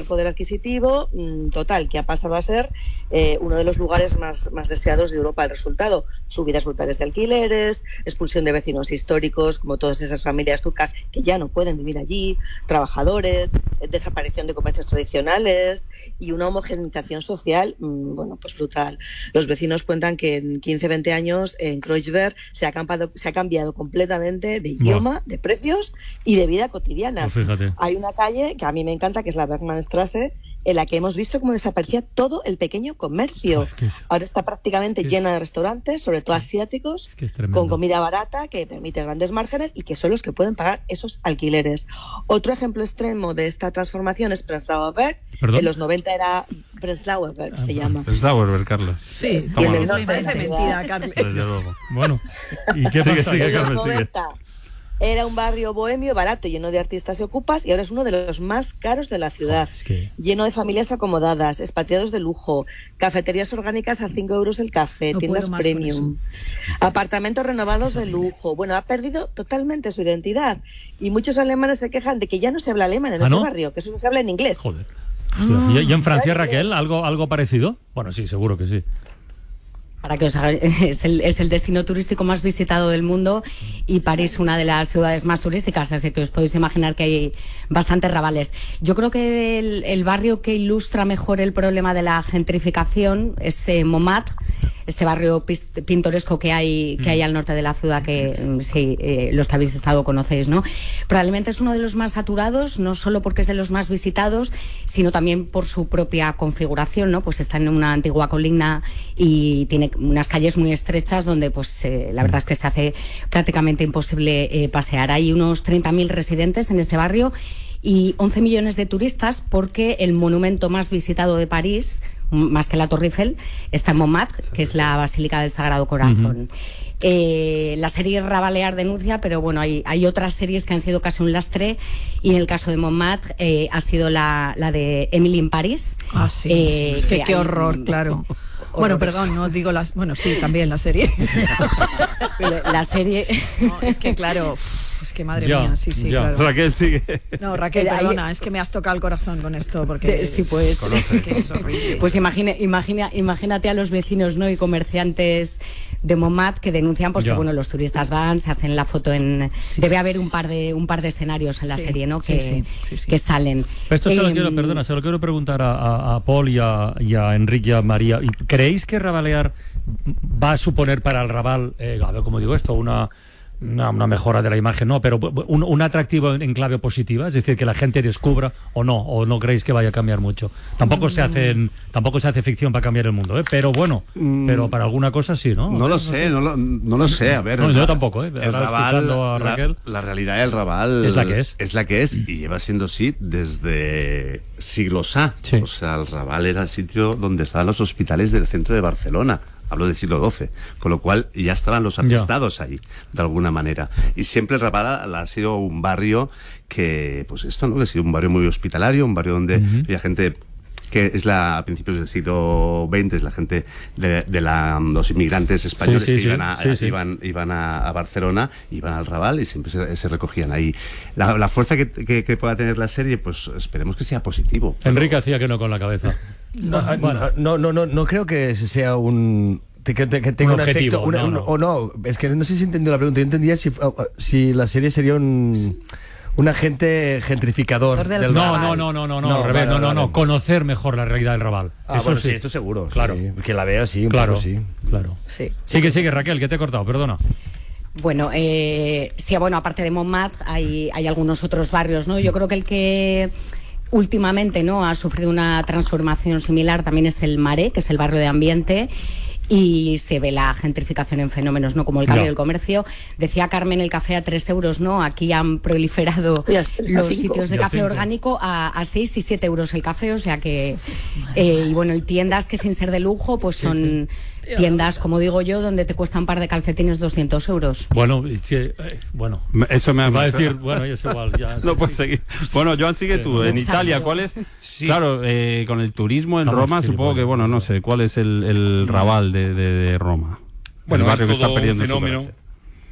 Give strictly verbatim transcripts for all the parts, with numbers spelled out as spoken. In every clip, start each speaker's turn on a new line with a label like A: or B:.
A: poder adquisitivo, mmm, total, que ha pasado a ser eh, uno de los lugares más, más deseados de Europa. El resultado, subidas brutales de alquileres, expulsión de vecinos históricos, como todas esas familias turcas que ya no pueden vivir allí, trabajadores, eh, desaparición de comercios tradicionales y una homogeneización social, mmm, bueno, pues brutal. Los vecinos cuentan que en quince, veinte años en Kreuzberg se ha, campado, se ha cambiado completamente de idioma, wow, de precios y de vida cotidiana.
B: Pues fíjate.
A: Hay una calle que a mí me encanta, que es la Bergmannstraße, en la que hemos visto cómo desaparecía todo el pequeño comercio. Es que es, Ahora está prácticamente es llena de restaurantes, sobre todo asiáticos, es es con comida barata que permite grandes márgenes y que son los que pueden pagar esos alquileres. Otro ejemplo extremo de esta transformación es Prenzlauer Berg. En los noventa era Prenzlauer Berg, ah, se llama.
C: Prenzlauer Berg, Carlos.
D: Sí, sí, me parece mentira, Carlos.
B: Desde luego. Bueno, ¿y qué pasa?
A: Sigue, Carlos, sigue. Era un barrio bohemio, barato, lleno de artistas y ocupas, y ahora es uno de los más caros de la ciudad. Es que... Lleno de familias acomodadas, expatriados de lujo, cafeterías orgánicas a cinco euros el café, no tiendas premium, apartamentos renovados de lujo. Bueno, ha perdido totalmente su identidad. Y muchos alemanes se quejan de que ya no se habla alemán en ¿Ah, ese no? barrio, que eso se habla en inglés.
B: Joder. Ah. ¿Y, ¿Y en Francia, Raquel, algo, algo parecido? Bueno, sí, seguro que sí.
E: Para que os haga, es, el, es el destino turístico más visitado del mundo y París una de las ciudades más turísticas, así que os podéis imaginar que hay bastantes rabales. Yo creo que el, el barrio que ilustra mejor el problema de la gentrificación es eh, Montmartre, este barrio pintoresco que hay que hay al norte de la ciudad, que sí, eh, los que habéis estado conocéis, ¿no? Probablemente es uno de los más saturados, no solo porque es de los más visitados, sino también por su propia configuración, ¿no? Pues está en una antigua colina y tiene unas calles muy estrechas donde, pues, eh, la verdad es que se hace prácticamente imposible eh, pasear. Hay unos treinta mil residentes en este barrio y once millones de turistas, porque el monumento más visitado de París, más que la Torre Eiffel, está en Montmartre, que es la Basílica del Sagrado Corazón. Uh-huh. Eh, la serie Rabalear denuncia, pero bueno, hay, hay otras series que han sido casi un lastre, y en el caso de Montmartre eh, ha sido la, la de Emily in Paris.
D: Ah, sí, eh, es que, que qué hay, horror, claro. Bueno, perdón, no digo las... Bueno, sí, también la serie.
E: La serie...
D: No, es que claro, es que madre ya, mía, sí, sí,
C: ya.
D: claro.
C: Raquel, sigue.
D: No, Raquel, perdona, es que me has tocado el corazón con esto, porque...
E: Sí, pues...
D: Es que es horrible.
E: Pues imagine, imagina, imagínate a los vecinos, ¿no?, y comerciantes de Montmartre que denuncian, pues ya, que bueno, los turistas van, se hacen la foto en... Sí. Debe haber un par de un par de escenarios en la sí, serie, ¿no?, que, sí, sí, sí, sí. que salen.
B: Esto se lo
E: eh,
B: quiero, perdona, se lo quiero preguntar a, a, a Paul y a, y a Enrique y a María. ¿Creéis que Rabalear va a suponer para el Raval, eh, a ver cómo digo esto, una... Una, una mejora de la imagen, no, pero un, un atractivo en, en clave positiva, es decir, que la gente descubra, o no, o no creéis que vaya a cambiar mucho? Tampoco mm. se hacen, tampoco se hace ficción para cambiar el mundo, ¿eh? Pero bueno, mm. pero para alguna cosa sí, ¿no?
C: No lo sé, no lo, no lo sé, a ver.
B: No, yo tampoco, ¿eh?
C: El Raval,
B: a Raquel,
C: la, la realidad del Raval
B: es la que es.
C: Es la que es, y lleva siendo así desde siglos A. Sí. O sea, el Raval era el sitio donde estaban los hospitales del centro de Barcelona. Hablo del siglo doce, con lo cual ya estaban los atestados ahí, de alguna manera. Y siempre el Raval ha sido un barrio que, pues esto, ¿no?, que ha sido un barrio muy hospitalario, un barrio donde uh-huh. había gente que es la a principios del siglo veinte, es la gente de, de la, los inmigrantes españoles sí, sí, que iban, a, sí, sí. iban, iban a, a Barcelona, iban al Raval y siempre se, se recogían ahí. La, la fuerza que, que, que pueda tener la serie, pues esperemos que sea positivo.
B: Pero... Enrique hacía que no con la cabeza.
F: No, bueno. no, no, no, no creo que sea un... Que, que tenga un, un efecto una, no, no. Un, o no, es que no sé si entendió la pregunta. Yo entendía si, si la serie sería un... Sí. un agente gentrificador
D: del,
B: del no, no, no, no, no, no, no, revés, vale, no, no, vale. no, conocer mejor la realidad del Raval.
F: Ah,
B: eso
F: bueno,
B: sí.
F: sí, esto seguro.
B: Claro.
F: Sí. Que la vea, sí, un
B: claro,
F: poco, sí.
B: Claro.
E: Sí.
B: Sigue, sigue, Raquel, que te he cortado, perdona.
E: Bueno, eh, sí, bueno, aparte de Montmartre hay, hay algunos otros barrios, ¿no? Yo creo que el que últimamente, ¿no?, ha sufrido una transformación similar también es el Marais, que es el barrio de ambiente, y se ve la gentrificación en fenómenos, ¿no?, como el cambio no. del comercio. Decía Carmen, el café a tres euros, ¿no? Aquí han proliferado los sitios de café orgánico a, a seis y siete euros el café, o sea que... Eh, y bueno, y tiendas que sin ser de lujo, pues son... tiendas, como digo yo, donde te cuesta un par de calcetines doscientos euros.
B: Bueno, sí, eh, bueno.
C: Eso me
B: va a decir, bueno, es igual. Ya,
C: no puedes seguir. Bueno, Joan, sigue sí, tú. En exacto. Italia, ¿cuál es? Sí. Claro, eh, con el turismo en Estamos Roma, supongo que, bueno, no sé, ¿cuál es el, el Raval de, de, de Roma?
G: Bueno,
C: el barrio
G: es todo
C: que está perdiendo
G: un fenómeno.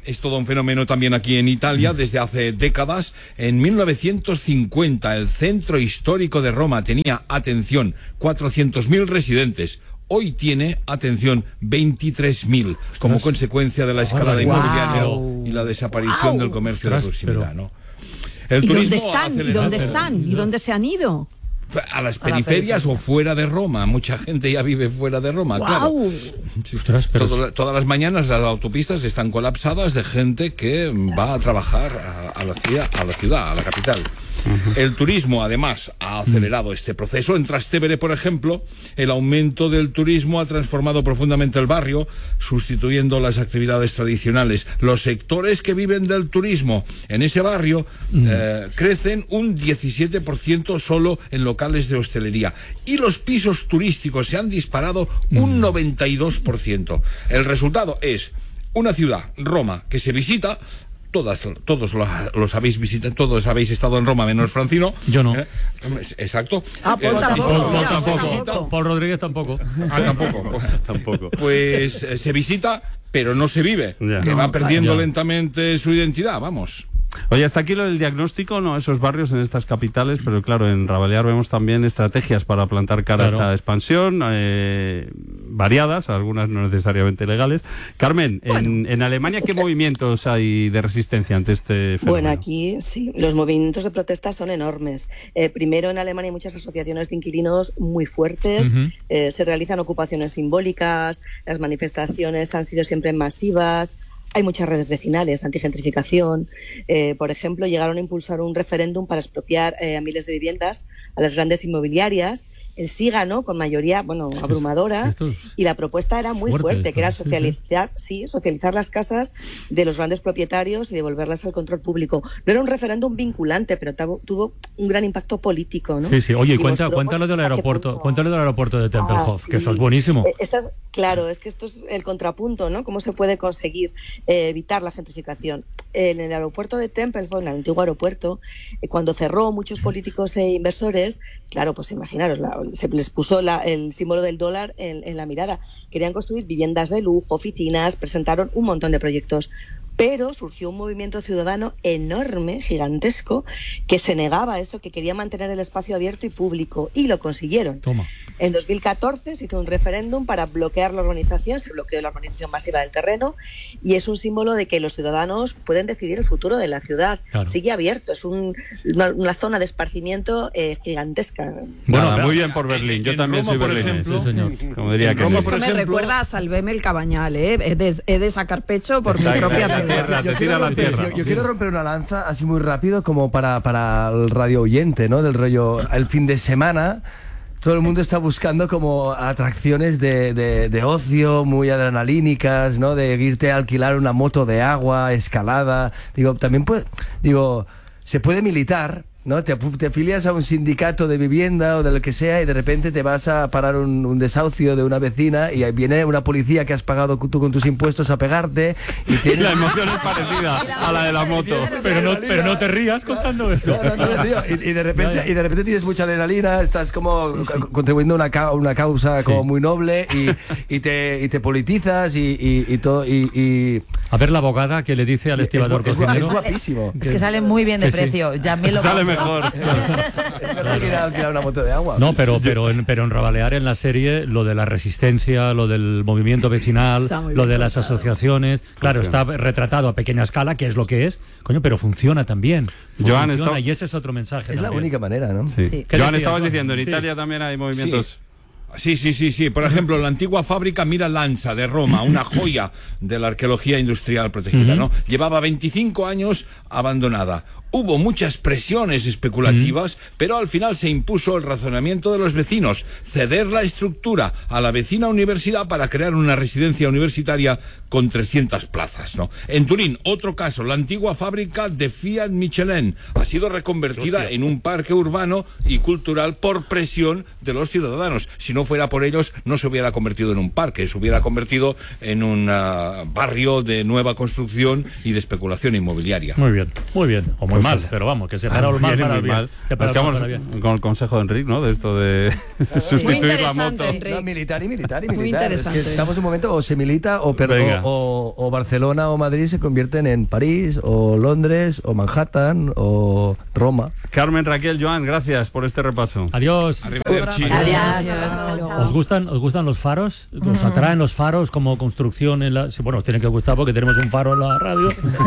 G: es todo un fenómeno también aquí en Italia desde hace décadas. En mil novecientos cincuenta el centro histórico de Roma tenía, atención, cuatrocientos mil residentes. Hoy tiene, atención, veintitrés mil, como consecuencia de la escalada inmobiliaria y la desaparición wow. del comercio de proximidad, ¿no?
D: El ¿Y turismo dónde están? ¿Y dónde están? ¿Y dónde se han ido?
G: A las periferias o fuera de Roma. Mucha gente ya vive fuera de Roma, wow. claro. Sí. Ostras, pero... Todo, todas las mañanas las autopistas están colapsadas de gente que va a trabajar a, a, la, ciudad, a la ciudad, a la capital. Uh-huh. El turismo, además, ha acelerado uh-huh. este proceso. En Trastevere, por ejemplo, el aumento del turismo ha transformado profundamente el barrio, sustituyendo las actividades tradicionales. Los sectores que viven del turismo en ese barrio uh-huh. eh, crecen un diecisiete por ciento solo en locales de hostelería. Y los pisos turísticos se han disparado uh-huh. un noventa y dos por ciento. El resultado es una ciudad, Roma, que se visita... Todas, todos los, los habéis visitado, todos habéis estado en Roma, menos Francino.
B: Yo no.
G: ¿Eh? Exacto.
D: Ah, Paul
G: eh,
D: tampoco.
B: Paul, Paul tampoco. Paul Rodríguez tampoco.
G: Ah, tampoco.
C: tampoco.
G: Pues eh, se visita, pero no se vive. Ya. Que va perdiendo ya. lentamente su identidad, vamos.
C: Oye, hasta aquí lo del diagnóstico, ¿no? Esos barrios en estas capitales, pero claro, en Rabalear vemos también estrategias para plantar cara claro. a esta expansión, eh, variadas, algunas no necesariamente legales. Carmen, bueno. en, en Alemania, ¿qué movimientos hay de resistencia ante este fenómeno?
A: Bueno, aquí sí, los movimientos de protesta son enormes. Eh, primero, en Alemania hay muchas asociaciones de inquilinos muy fuertes, uh-huh. eh, se realizan ocupaciones simbólicas, las manifestaciones han sido siempre masivas. Hay muchas redes vecinales, antigentrificación. Eh, por ejemplo, llegaron a impulsar un referéndum para expropiar eh, a miles de viviendas a las grandes inmobiliarias. El sí ganó con mayoría, bueno, abrumadora, y la propuesta era muy fuerte, fuerte que era socializar, sí, socializar las casas de los grandes propietarios y devolverlas al control público. No era un referéndum vinculante, pero tuvo un gran impacto político, ¿no?
B: Sí, sí. Oye, cuenta, cuéntalo del aeropuerto, cuéntalo del aeropuerto de Tempelhof, ah, sí. que eso es buenísimo.
A: Eh, esta es, claro, es que esto es el contrapunto, ¿no? Cómo se puede conseguir eh, evitar la gentrificación. En el aeropuerto de Tempelhof, en el antiguo aeropuerto, eh, cuando cerró, muchos políticos e inversores, claro, pues imaginaros, la, se les puso la, el símbolo del dólar en, en la mirada. Querían construir viviendas de lujo, oficinas, presentaron un montón de proyectos. Pero surgió un movimiento ciudadano enorme, gigantesco, que se negaba a eso, que quería mantener el espacio abierto y público, y lo consiguieron.
B: Toma.
A: En dos mil catorce se hizo un referéndum para bloquear la urbanización, se bloqueó la urbanización masiva del terreno, y es un símbolo de que los ciudadanos pueden decidir el futuro de la ciudad. Claro. Sigue abierto, es un, una, una zona de esparcimiento eh, gigantesca.
C: Bueno, claro, muy bien por Berlín, yo en también Roma, soy berlinés. Sí, señor. Como diría en que
D: Roma, por ejemplo, me recuerda a Salveme el Cabañal, ¿eh? He de, he de sacar pecho por Exacto. mi propia tierra.
F: Yo, yo, quiero romper, yo, yo quiero romper una lanza así muy rápido como para, para el radio oyente, ¿no? Del rollo, el fin de semana todo el mundo está buscando como atracciones de, de, de ocio muy adrenalínicas, ¿no? De irte a alquilar una moto de agua, escalada. Digo, también puede, digo, se puede militar, ¿no? Te, te afilias a un sindicato de vivienda o de lo que sea y de repente te vas a parar un, un desahucio de una vecina y ahí viene una policía que has pagado tú con tus impuestos a pegarte y tiene...
C: La emoción es parecida a la de la moto.
B: Pero no, pero no te rías contando eso.
F: No, no, no me río. Y, y, de repente, y de repente tienes mucha adrenalina, estás como sí, sí. contribuyendo a una, ca una causa sí. como muy noble y, y, te, y te politizas y, y, y todo. Y, y...
B: A ver la abogada que le dice al estibador
F: es,
B: cocinero.
F: Es guapísimo.
D: Es que sale muy bien de sí, precio. Sí. Ya me lo
C: sale mejor.
F: Es mejor que ir a alquilar una moto de agua.
B: No, pero, pero, en, pero en Rabalear, en la serie, lo de la resistencia, lo del movimiento vecinal, lo de las asociaciones, claro, está retratado a pequeña escala, que es lo que es, coño, pero funciona también.
C: Joan,
B: funciona,
C: estaba...
B: y ese es otro mensaje.
F: Es
B: también.
F: la única manera, ¿no?
C: Sí. Sí. Joan, estabas diciendo, en Italia sí. también hay movimientos...
G: Sí. Sí, sí, sí, sí. Por ejemplo, la antigua fábrica Mira Lanza de Roma, una joya de la arqueología industrial protegida, ¿no? Llevaba veinticinco años abandonada. Hubo muchas presiones especulativas, mm. pero al final se impuso el razonamiento de los vecinos, ceder la estructura a la vecina universidad para crear una residencia universitaria con trescientas plazas, ¿no? En Turín, otro caso, la antigua fábrica de Fiat Michelin ha sido reconvertida Hostia. en un parque urbano y cultural por presión de los ciudadanos. Si no fuera por ellos, no se hubiera convertido en un parque, se hubiera convertido en un uh, barrio de nueva construcción y de especulación inmobiliaria.
B: Muy bien, muy bien. O muy mal, pero vamos, que separa el mal para el bien.
C: Nos quedamos con el consejo de Enric, ¿no? De esto de sustituir la moto.
F: No, militar y militar y militar. Muy interesante. Es que estamos en un momento, o se milita, o, pero, o, o Barcelona o Madrid se convierten en París, o Londres, o Manhattan, o Roma.
C: Carmen, Raquel, Joan, gracias por este repaso.
B: Adiós.
E: Adiós. Adiós.
B: ¿Os gustan, ¿Os gustan los faros? ¿Os atraen los faros como construcción en la...? Sí, bueno, os tienen que gustar porque tenemos un faro en la radio.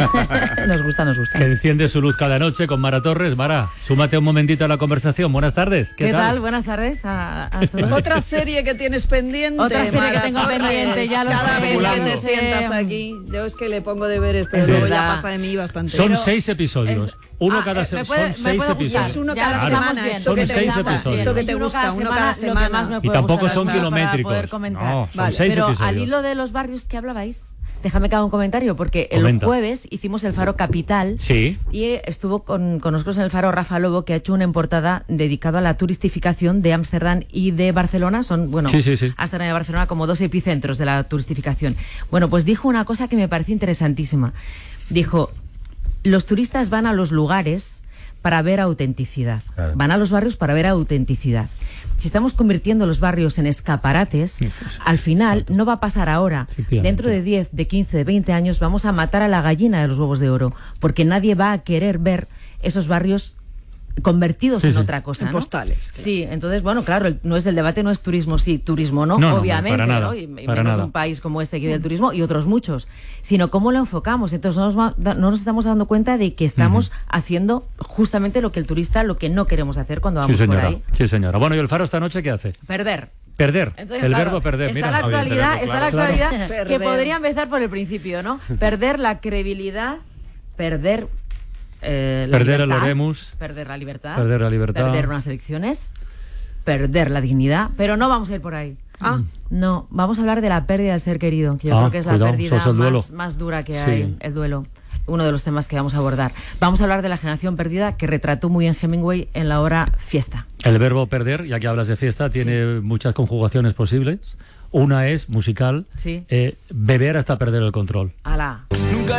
D: Nos gusta, nos gusta.
B: Que enciende su luz cada noche con Mara Torres. Mara, súmate un momentito a la conversación. Buenas tardes.
H: ¿Qué, ¿Qué tal? tal? Buenas tardes a, a todos.
D: Otra serie que tienes pendiente.
H: Otra serie Mara que tengo Torres. pendiente. Ya lo
D: Cada
H: vez
D: que te sientas aquí, yo es que le pongo deberes, pero luego ya pasa de mí bastante.
B: Son
D: pero
B: seis episodios. Es, uno
H: ah,
B: cada semana.
H: Son
B: seis episodios.
D: Es uno cada semana. Esto que te gusta. Esto que te gusta. Uno cada semana.
B: Y tampoco son kilométricos.
H: No, son seis episodios. Pero al hilo de los barrios que hablabais, déjame que haga un comentario, porque el Comenta. jueves hicimos el Faro Capital.
B: Sí.
H: Y estuvo con, con nosotros en el Faro Rafa Lobo, que ha hecho una portada dedicado a la turistificación de Ámsterdam y de Barcelona. Son, bueno,
B: sí, sí, sí.
H: Ámsterdam y Barcelona como dos epicentros de la turistificación. Bueno, pues dijo una cosa que me pareció interesantísima. Dijo, los turistas van a los lugares para ver autenticidad. Claro. Van a los barrios para ver autenticidad. Si estamos convirtiendo los barrios en escaparates, sí, sí, al final exacto. no va a pasar ahora. Dentro de diez, de quince, de veinte años vamos a matar a la gallina de los huevos de oro, porque nadie va a querer ver esos barrios convertidos
B: sí,
H: en
B: sí.
H: otra cosa,
D: en
H: ¿no?
D: postales. Claro.
H: Sí, entonces, bueno, claro, el, no es el debate, no es turismo, sí, turismo no,
B: no
H: obviamente,
B: no, para nada,
H: ¿no? Y, y
B: para
H: menos
B: nada.
H: un país como este que vive el turismo y otros muchos, sino cómo lo enfocamos. Entonces no nos, no nos estamos dando cuenta de que estamos uh-huh. haciendo justamente lo que el turista, lo que no queremos hacer cuando vamos
B: sí, señora.
H: por ahí.
B: Sí, señora. Bueno, ¿y el Faro esta noche qué hace?
H: Perder.
B: Perder,
H: Entonces,
B: el
H: claro,
B: verbo perder.
H: Está
B: Mira,
H: la actualidad,
B: verbo,
H: está
B: claro.
H: la actualidad
D: claro.
H: que podría empezar por el principio, ¿no? Perder la credibilidad, perder eh, la
B: perder
H: libertad,
B: el Oremus,
H: perder la libertad,
B: perder la libertad,
H: perder unas elecciones, perder la dignidad, pero no vamos a ir por ahí.
D: Ah,
H: no, vamos a hablar de la pérdida del ser querido, que yo
B: ah,
H: creo que es la
B: cuidado,
H: pérdida más, más dura que
B: sí.
H: hay, el duelo. Uno de los temas que vamos a abordar. Vamos a hablar de la generación perdida que retrató muy bien Hemingway en la obra Fiesta.
B: El verbo perder, ya que hablas de fiesta, tiene sí. muchas conjugaciones posibles. Una es musical,
H: sí.
B: eh, beber hasta perder el control.
H: Alá.